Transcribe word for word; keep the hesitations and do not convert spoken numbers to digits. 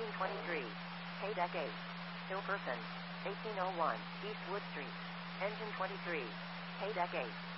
eighteen twenty-three. Haydeck eight. Hillperson. eighteen oh one. East Wood Street. Engine twenty-three. Haydeck eight.